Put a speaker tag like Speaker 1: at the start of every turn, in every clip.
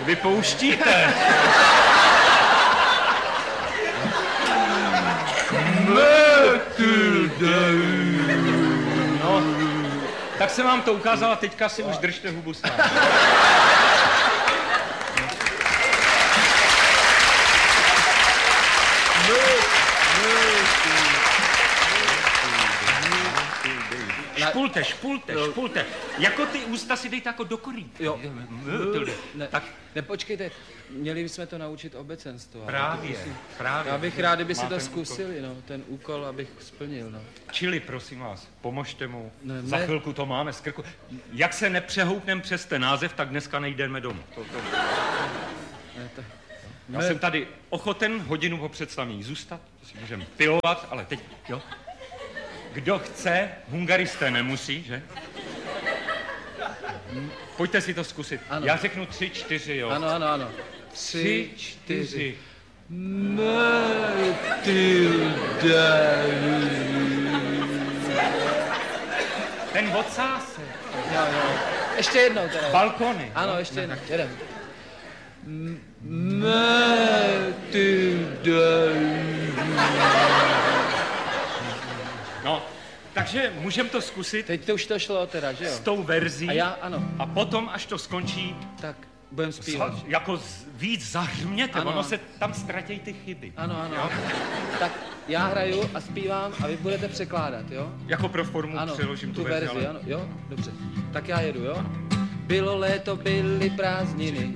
Speaker 1: vypouštíte. No, tak jsem vám to ukázal a teďka si už držte hubu s námi. Špulte. Jako ty ústa si dejte jako do korí.
Speaker 2: Jo. Ne, počkejte, měli bychom to naučit obecenstvo.
Speaker 1: Právě.
Speaker 2: Já bych rád, kdyby si to zkusili, no, ten úkol, abych splnil, no.
Speaker 1: Čili, prosím vás, pomožte mu.
Speaker 2: Ne.
Speaker 1: Za chvilku to máme z krku. Jak se nepřehoupneme přes ten název, tak dneska nejdeme domů. Já jsem tady ochoten hodinu po představení zůstat, to si můžeme pilovat, ale teď, jo. Kdo chce, hungaristé nemusí, že? Pojďte si to zkusit.
Speaker 2: Ano.
Speaker 1: Já řeknu 3, 4, jo.
Speaker 2: Ano.
Speaker 1: 3, 4. Ten ocásek.
Speaker 2: Jo. Ještě jednou teda.
Speaker 1: Balkony.
Speaker 2: Ano, ještě jednou. Jedem.
Speaker 1: No, takže můžeme to zkusit.
Speaker 2: Teď to už to šlo teda, že jo?
Speaker 1: S tou verzí.
Speaker 2: A já, ano.
Speaker 1: A potom, až to skončí,
Speaker 2: tak budeme zpívat.
Speaker 1: Jako víc zahřměte,
Speaker 2: ano.
Speaker 1: Ono se tam ztratí ty chyby.
Speaker 2: Ano.
Speaker 1: Jo?
Speaker 2: Tak já hraju a zpívám a vy budete překládat, jo?
Speaker 1: Jako pro formu
Speaker 2: ano,
Speaker 1: přeložím
Speaker 2: tu verzi,
Speaker 1: ale...
Speaker 2: ano, jo? Dobře. Tak já jedu, jo? Bylo léto, byly prázdniny.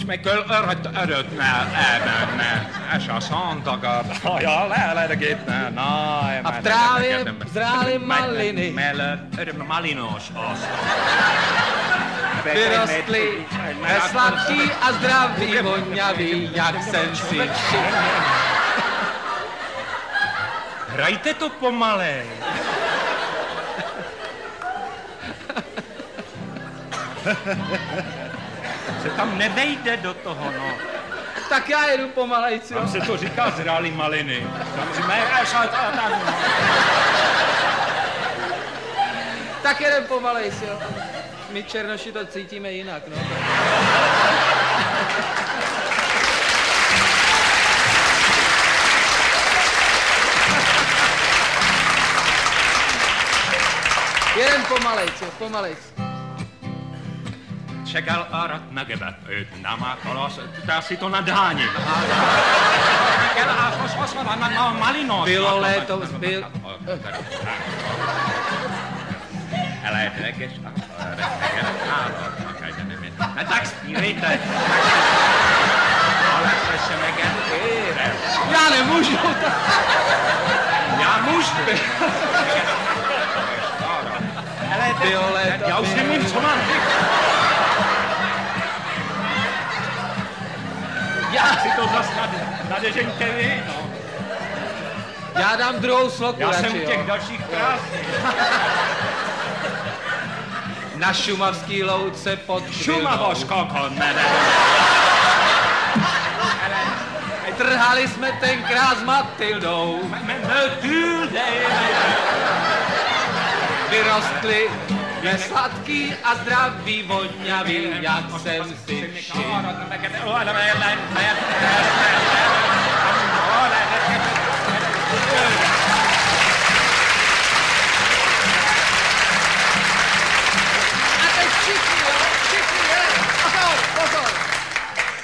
Speaker 2: A v trávě zrály maliny. Vyrostly sladký a zdravý, voňavý, jak jsem si všiml.
Speaker 1: Hrajte to pomalej. Se tam nevejde do toho, no.
Speaker 2: Tak já jedu pomalejci, jo.
Speaker 1: Tam se to říká zrálý maliny.
Speaker 2: Tak jedem pomalejci, jo. My černoši to cítíme jinak, no. Jeden pomalejc.
Speaker 1: Čekal arat na gebet, nama kolos, já si to nadáním. Malinoš.
Speaker 2: Bylo léto,
Speaker 1: Hele, tak zpívejte.
Speaker 2: Já nemůžu.
Speaker 1: Já můžu.
Speaker 2: Bylo léto.
Speaker 1: Já už nevím, co mám říct. Já si to zas nadežeňte vy, no.
Speaker 2: Já dám druhou sloku
Speaker 1: Já
Speaker 2: radši,
Speaker 1: jsem u těch dalších krásných.
Speaker 2: Na šumavský louce pod
Speaker 1: Šumavoško, konne.
Speaker 2: Trhali jsme tenkrát s Matildou. Vyrostly nesladký a zdravý, voňavý, jak jsem si všiml.